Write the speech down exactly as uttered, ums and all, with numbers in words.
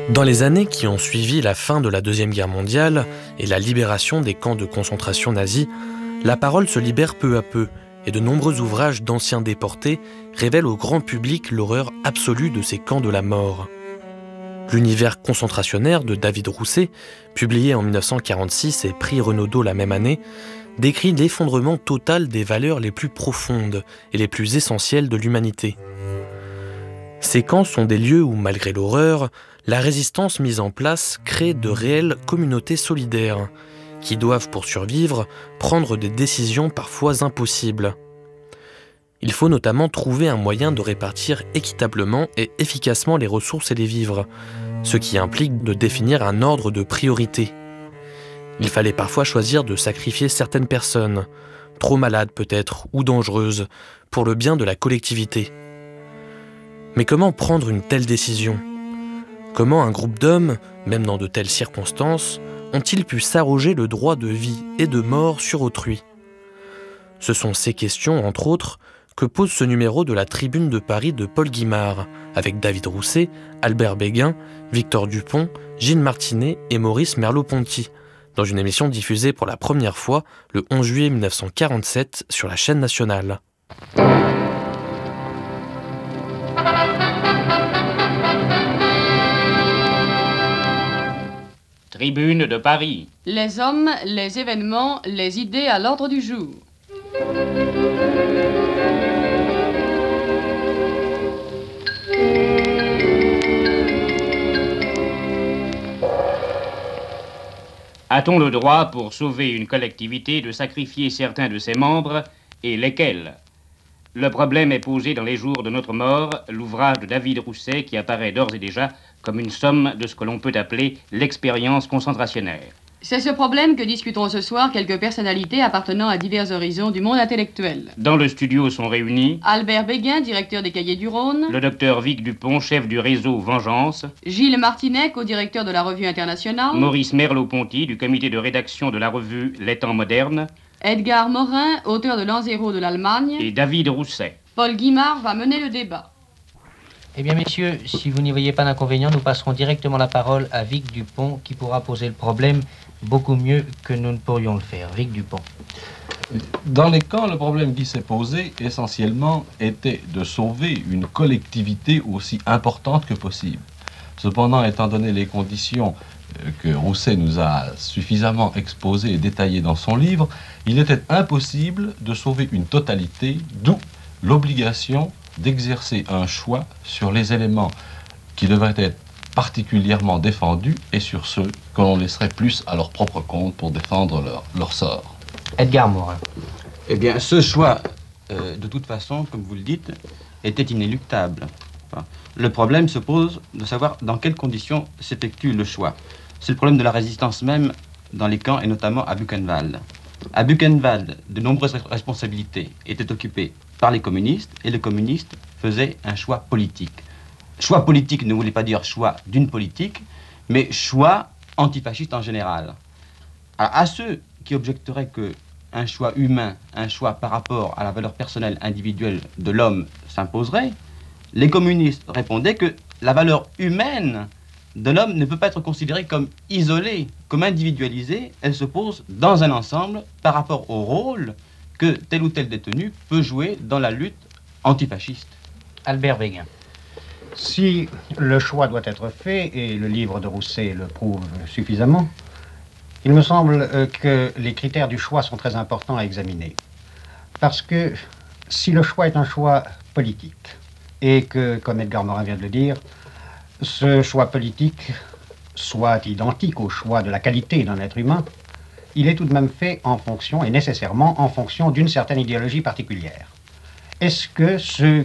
Dans les années qui ont suivi la fin de la Deuxième Guerre mondiale et la libération des camps de concentration nazis, la parole se libère peu à peu et de nombreux ouvrages d'anciens déportés révèlent au grand public l'horreur absolue de ces camps de la mort. L'univers concentrationnaire de David Rousset, publié en mille neuf cent quarante-six et prix Renaudot la même année, décrit l'effondrement total des valeurs les plus profondes et les plus essentielles de l'humanité. Ces camps sont des lieux où, malgré l'horreur, la résistance mise en place crée de réelles communautés solidaires, qui doivent, pour survivre, prendre des décisions parfois impossibles. Il faut notamment trouver un moyen de répartir équitablement et efficacement les ressources et les vivres, ce qui implique de définir un ordre de priorité. Il fallait parfois choisir de sacrifier certaines personnes, trop malades peut-être ou dangereuses, pour le bien de la collectivité. Mais comment prendre une telle décision ? Comment un groupe d'hommes, même dans de telles circonstances, ont-ils pu s'arroger le droit de vie et de mort sur autrui ? Ce sont ces questions, entre autres, que pose ce numéro de la Tribune de Paris de Paul Guimard, avec David Rousset, Albert Béguin, Victor Dupont, Gilles Martinet et Maurice Merleau-Ponty, dans une émission diffusée pour la première fois le onze juillet mille neuf cent quarante-sept sur la chaîne nationale. Tribune de Paris. Les hommes, les événements, les idées à l'ordre du jour. A-t-on le droit, pour sauver une collectivité, de sacrifier certains de ses membres, et lesquels ? Le problème est posé dans Les jours de notre mort, l'ouvrage de David Rousset qui apparaît d'ores et déjà comme une somme de ce que l'on peut appeler l'expérience concentrationnaire. C'est ce problème que discuteront ce soir quelques personnalités appartenant à divers horizons du monde intellectuel. Dans le studio sont réunis Albert Béguin, directeur des Cahiers du Rhône, le docteur Vic Dupont, chef du réseau Vengeance, Gilles Martinet, co-directeur de la Revue Internationale, Maurice Merleau-Ponty, du comité de rédaction de la revue Les Temps modernes, Edgar Morin, auteur de l'An zéro de l'Allemagne, et David Rousset. Paul Guimard va mener le débat. Eh bien, messieurs, si vous n'y voyez pas d'inconvénient, nous passerons directement la parole à Vic Dupont, qui pourra poser le problème beaucoup mieux que nous ne pourrions le faire. Vic Dupont. Dans les camps, le problème qui s'est posé, essentiellement, était de sauver une collectivité aussi importante que possible. Cependant, étant donné les conditions que Rousset nous a suffisamment exposées et détaillées dans son livre, il était impossible de sauver une totalité, d'où l'obligation d'exercer un choix sur les éléments qui devraient être particulièrement défendus et sur ceux que l'on laisserait plus à leur propre compte pour défendre leur, leur sort. Edgar Morin. Eh bien, ce choix, euh, de toute façon, comme vous le dites, était inéluctable. Enfin, le problème se pose de savoir dans quelles conditions s'effectue le choix. C'est le problème de la résistance même dans les camps et notamment à Buchenwald. À Buchenwald, de nombreuses responsabilités étaient occupées par les communistes et les communistes faisaient un choix politique. Choix politique ne voulait pas dire choix d'une politique, mais choix antifasciste en général. Alors, à ceux qui objecteraient qu'un choix humain, un choix par rapport à la valeur personnelle individuelle de l'homme s'imposerait, les communistes répondaient que la valeur humaine de l'homme ne peut pas être considérée comme isolée, comme individualisée, elle se pose dans un ensemble par rapport au rôle que tel ou tel détenu peut jouer dans la lutte antifasciste. Albert Béguin. Si le choix doit être fait, et le livre de Rousset le prouve suffisamment, il me semble que les critères du choix sont très importants à examiner. Parce que si le choix est un choix politique, et que, comme Edgar Morin vient de le dire, ce choix politique soit identique au choix de la qualité d'un être humain, il est tout de même fait en fonction, et nécessairement en fonction d'une certaine idéologie particulière. Est-ce que ceux